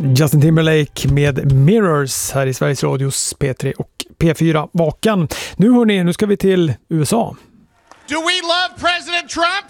Justin Timberlake med Mirrors här i Sveriges Radios P3 och P4 Vakan. Nu ska vi till USA. Do we love President Trump?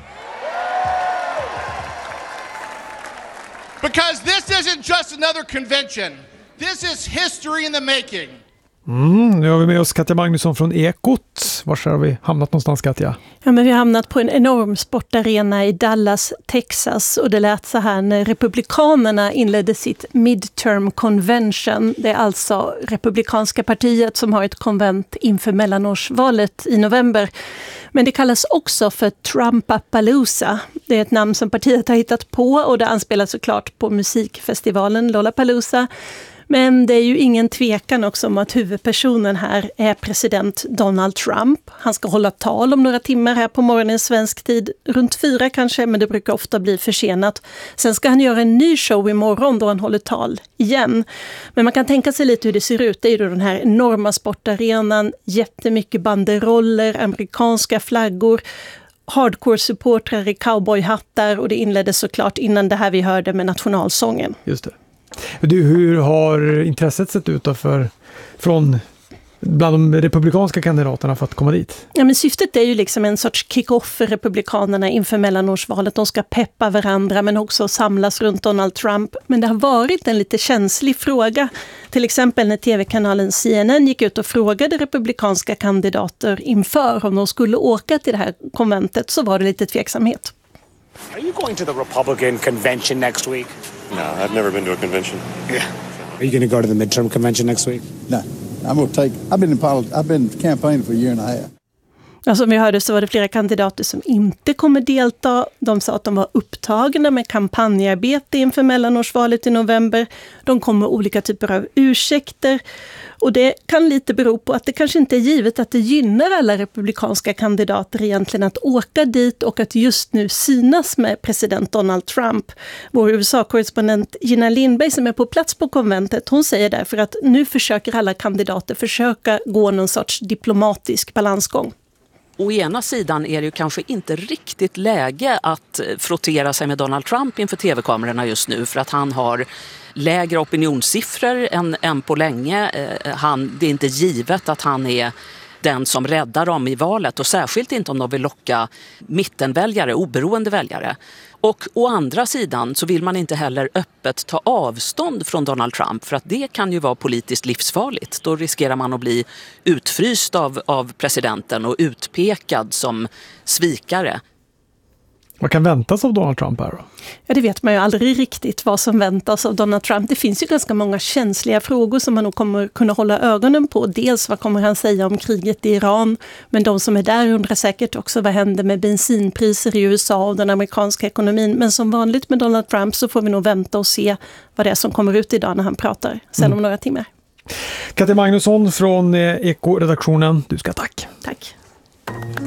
Because this isn't just another convention. This is history in the making. Nu har vi med oss Katja Magnusson från Ekot. Var har vi hamnat någonstans, Katja? Ja, men vi har hamnat på en enorm sportarena i Dallas, Texas. Och det lät så här när republikanerna inledde sitt midterm convention. Det är alltså republikanska partiet som har ett konvent inför mellanårsvalet i november. Men det kallas också för Trumpapalooza. Det är ett namn som partiet har hittat på och det anspelar såklart på musikfestivalen Lollapalooza. Men det är ju ingen tvekan också om att huvudpersonen här är president Donald Trump. Han ska hålla tal om några timmar här på morgonen svensk tid. Runt 4 kanske, men det brukar ofta bli försenat. Sen ska han göra en ny show imorgon då han håller tal igen. Men man kan tänka sig lite hur det ser ut. Det är ju den här enorma sportarenan, jättemycket banderoller, amerikanska flaggor, hardcore-supportrar i cowboyhattar och det inleddes såklart innan det här vi hörde med nationalsången. Just det. Hur har intresset sett ut från bland de republikanska kandidaterna för att komma dit? Ja, men syftet är ju liksom en sorts kick-off för republikanerna inför mellanårsvalet. De ska peppa varandra men också samlas runt Donald Trump. Men det har varit en lite känslig fråga. Till exempel när tv-kanalen CNN gick ut och frågade republikanska kandidater inför om de skulle åka till det här konventet så var det lite tveksamhet. Are you going to the Republican convention next week? No, I've never been to a convention. Yeah. Are you going to go to the midterm convention next week? No. I've been campaigning for a year and a half. Ja, som vi hörde så var det flera kandidater som inte kommer delta. De sa att de var upptagna med kampanjarbete inför mellanårsvalet i november. De kom med olika typer av ursäkter. Och det kan lite bero på att det kanske inte är givet att det gynnar alla republikanska kandidater egentligen att åka dit och att just nu synas med president Donald Trump. Vår USA-korrespondent Gina Lindberg som är på plats på konventet, hon säger därför att nu försöker alla kandidater försöka gå någon sorts diplomatisk balansgång. Å ena sidan är det ju kanske inte riktigt läge att frottera sig med Donald Trump inför tv-kamerorna just nu för att han har lägre opinionssiffror än på länge. Det är inte givet att han är den som räddar dem i valet och särskilt inte om de vill locka mittenväljare, oberoende väljare. Och å andra sidan så vill man inte heller öppet ta avstånd från Donald Trump för att det kan ju vara politiskt livsfarligt. Då riskerar man att bli utfryst av presidenten och utpekad som svikare. Vad kan väntas av Donald Trump här då? Ja, det vet man ju aldrig riktigt vad som väntas av Donald Trump. Det finns ju ganska många känsliga frågor som man nog kommer kunna hålla ögonen på. Dels vad kommer han säga om kriget i Iran? Men de som är där undrar säkert också vad händer med bensinpriser i USA och den amerikanska ekonomin. Men som vanligt med Donald Trump så får vi nog vänta och se vad det är som kommer ut idag när han pratar sen om några timmar. Katja Magnusson från Eko-redaktionen, du ska tack. Tack.